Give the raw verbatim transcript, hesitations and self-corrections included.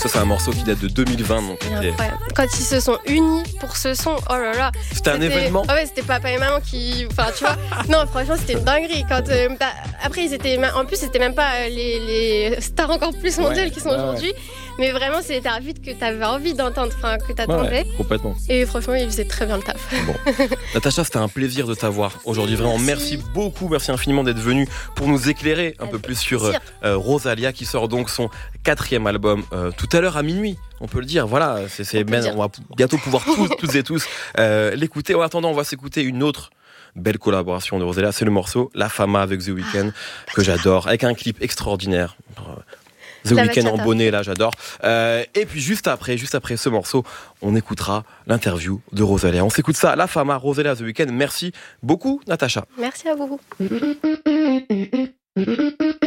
Ça, c'est un morceau qui date de deux mille vingt. Donc c'était... Quand ils se sont unis pour ce son, oh là là. C'était, c'était... un événement. Oh ouais, c'était papa et maman qui. Enfin, tu vois. Non, franchement, c'était une dinguerie. Quand, euh, bah, après, ils étaient. En plus, c'était même pas les, les stars encore plus mondiales ouais, qui sont ouais, aujourd'hui. Ouais. Mais vraiment, c'était un beat que t'avais envie d'entendre, enfin, que t'attendais. Ouais, complètement. Et franchement, il faisait très bien le taf. Bon. Natacha, c'était un plaisir de t'avoir aujourd'hui. Vraiment, merci. merci beaucoup. Merci infiniment d'être venue pour nous éclairer un Avec peu plus sur euh, Rosalia, qui sort donc son quatrième album euh, tout à l'heure à minuit. On peut le dire, voilà, c'est, c'est on, ben, on va bientôt pouvoir tous, toutes et tous euh, l'écouter. En attendant, on va s'écouter une autre belle collaboration de Rosalia. C'est le morceau La Fama avec The Weeknd, ah, que j'adore, avec un clip extraordinaire. The Weeknd en bonnet, là, j'adore. Euh, et puis juste après, juste après ce morceau, on écoutera l'interview de Rosalia. On s'écoute ça, La Fama, Rosalia, The Weeknd. Merci beaucoup, Natacha. Merci à vous.